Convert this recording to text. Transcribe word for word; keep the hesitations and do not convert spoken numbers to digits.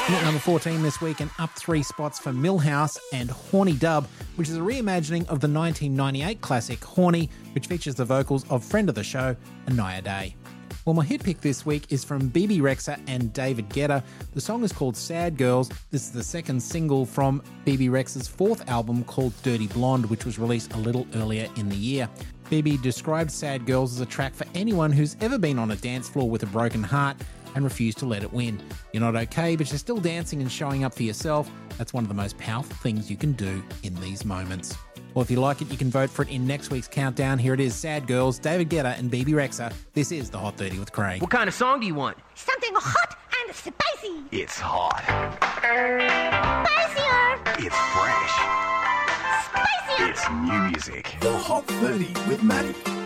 In at number fourteen this week and up three spots for Millhouse and Horny Dub, which is a reimagining of the nineteen ninety-eight classic Horny, which features the vocals of friend of the show, Anaya Day. Well, my hit pick this week is from B B Rexha and David Guetta. The song is called Sad Girls. This is the second single from B B Rexha's fourth album called Dirty Blonde, which was released a little earlier in the year. B B described Sad Girls as a track for anyone who's ever been on a dance floor with a broken heart and refused to let it win. You're not okay, but you're still dancing and showing up for yourself. That's one of the most powerful things you can do in these moments. Well, if you like it, you can vote for it in next week's countdown. Here it is, Sad Girls, David Guetta and B B Rexha. This is the Hot thirty with Craig. What kind of song do you want? Something hot and spicy. It's hot. Spicier. It's fresh. Spicier. It's new music. The Hot thirty with Maddie.